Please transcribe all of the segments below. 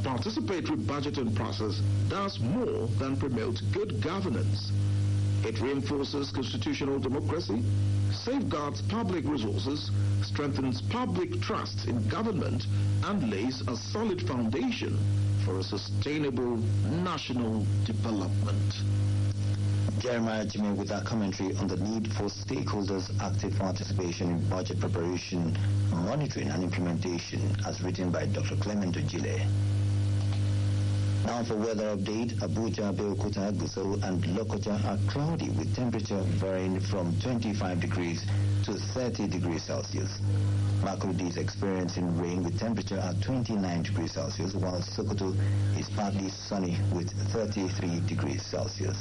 participatory budgeting process does more than promote good governance. It reinforces constitutional democracy, safeguards public resources, strengthens public trust in government, and lays a solid foundation for a sustainable national development. Jeremiah Jimmy with our commentary on the need for stakeholders' active participation in budget preparation, monitoring and implementation, as written by Dr. Clement Ojile. Now for weather update, Abuja, Abeokuta, Gusau and Lokoja are cloudy with temperature varying from 25 degrees to 30 degrees Celsius. Makurdi is experiencing rain with temperature at 29 degrees Celsius, while Sokoto is partly sunny with 33 degrees Celsius.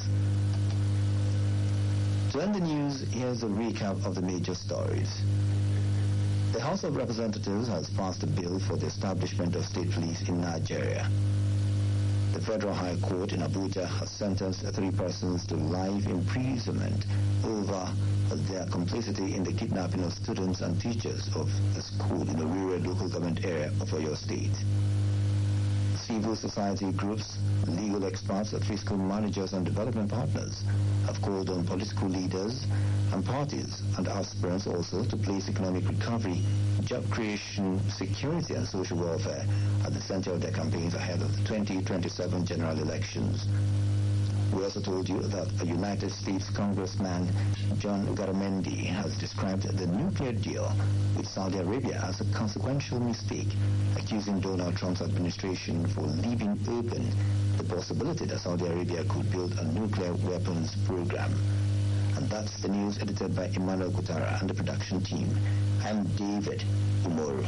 To end the news, here's a recap of the major stories. The House of Representatives has passed a bill for the establishment of state police in Nigeria. The Federal High Court in Abuja has sentenced 3 persons to life imprisonment over their complicity in the kidnapping of students and teachers of a school in the rural local government area of Oyo State. Civil society groups, legal experts, fiscal managers and development partners have called on political leaders and parties and aspirants also to place economic recovery, job creation, security and social welfare at the center of their campaigns ahead of the 2027 general elections. We also told you that a United States Congressman, John Garamendi, has described the nuclear deal with Saudi Arabia as a consequential mistake, accusing Donald Trump's administration for leaving open the possibility that Saudi Arabia could build a nuclear weapons program. And that's the news edited by Emmanuel Kutara and the production team. I'm David Umoru.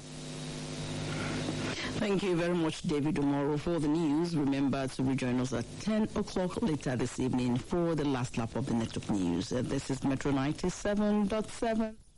Thank you very much, David Umoro, for the news. Remember to rejoin us at 10 o'clock later this evening for the last lap of the network news. This is Metro 97.7.